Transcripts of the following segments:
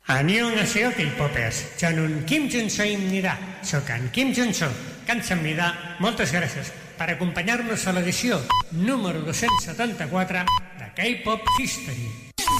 안녕하세요, K-popers. 저는 김준서입니다. Soc en Kim Junso. 감사합니다. Moltes gràcies per acompanyar-nos a l'edició número 274 de K-Pop History.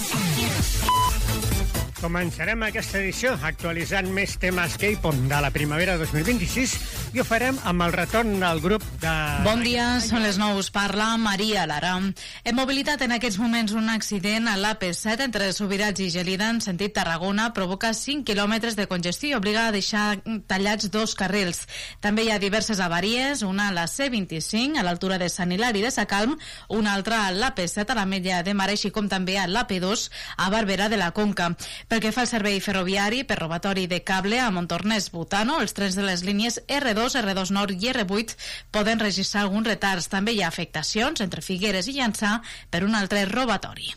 Començarem aquesta edició actualitzant més temes K-pop de la primavera 2026 i ho farem amb el retorn del grup de... Bon dia, són les 9, us parla Maria Lara. Hem mobilitat en aquests moments un accident a l'AP7 entre Subirats i Gelida en sentit Tarragona, provoca 5 quilòmetres de congestió i obliga a deixar tallats 2 carrils. També hi ha diverses avaries, una a la C25 a l'altura de Sant Hilari de Sacalm, una altra a l'AP7 a l'Ametlla de Mar, així com també a l'AP2 a Barberà de la Conca. Pel que fa al servei ferroviari per robatori de cable a Montornès Butano, els trens de les línies R2, R2 Nord i R8 poden registrar alguns retards. També hi ha afectacions entre Figueres i Llançà per un altre robatori.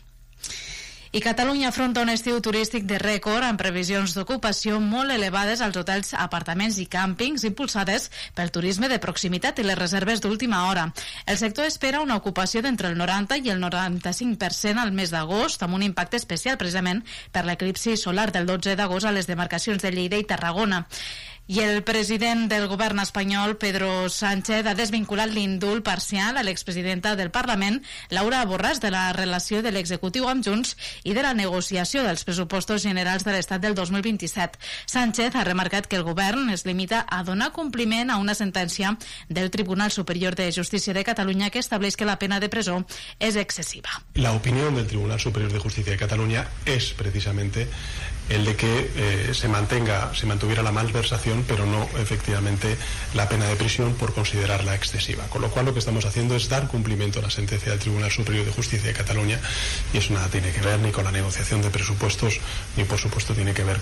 I Catalunya afronta un estiu turístic de rècord amb previsions d'ocupació molt elevades als hotels, apartaments i càmpings impulsades pel turisme de proximitat i les reserves d'última hora. El sector espera una ocupació d'entre el 90 i el 95% al mes d'agost, amb un impacte especial precisament per l'eclipsi solar del 12 d'agost a les demarcacions de Lleida i Tarragona. I el president del govern espanyol, Pedro Sánchez, ha desvinculat l'indult parcial a l'expresidenta del Parlament, Laura Borràs, de la relació de l'executiu amb Junts i de la negociació dels pressupostos generals de l'Estat del 2027. Sánchez ha remarcat que el govern es limita a donar compliment a una sentència del Tribunal Superior de Justícia de Catalunya que estableix que la pena de presó és excesiva. La opinión del Tribunal Superior de Justicia de Cataluña es precisamente el de que se mantuviera la malversación, pero no efectivamente la pena de prisión por considerarla excesiva. Con lo cual lo que estamos haciendo es dar cumplimiento a la sentencia del Tribunal Superior de Justicia de Cataluña, y eso nada tiene que ver ni con la negociación de presupuestos, ni por supuesto tiene que ver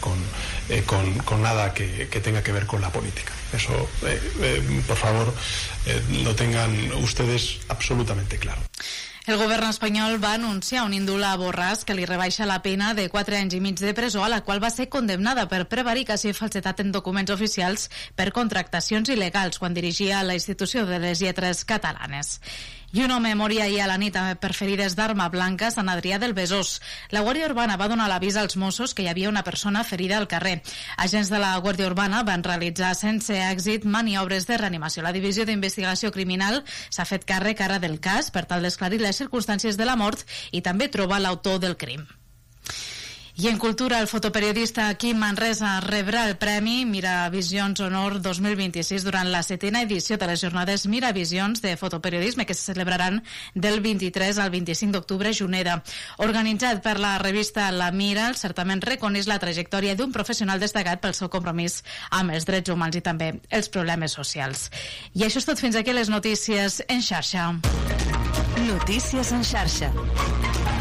con nada que tenga que ver con la política. Eso, por favor, lo tengan ustedes absolutamente claro. El govern espanyol va anunciar un indult a Borràs que li rebaixa la pena de 4 anys i mig de presó, a la qual va ser condemnada per prevaricació i falsetat en documents oficials per contractacions il·legals quan dirigia la Institució de les Lletres Catalanes. I un home moria ahir a la nit per ferides d'arma blanca a Sant Adrià del Besòs. La Guàrdia Urbana va donar l'avís als Mossos que hi havia una persona ferida al carrer. Agents de la Guàrdia Urbana van realitzar sense èxit maniobres de reanimació. La Divisió d'Investigació Criminal s'ha fet càrrec ara del cas per tal d'esclarir les circumstàncies de la mort i també trobar l'autor del crim. I en cultura, el fotoperiodista Quim Manresa rebrà el Premi Miravisions Honor 2026 durant la 7ª edició de les jornades Miravisions de fotoperiodisme que se celebraran del 23 al 25 d'octubre a Juneda. Organitzat per la revista La Mira, el certament reconeix la trajectòria d'un professional destacat pel seu compromís amb els drets humans i també els problemes socials. I això és tot, fins aquí les notícies en xarxa. Notícies en xarxa.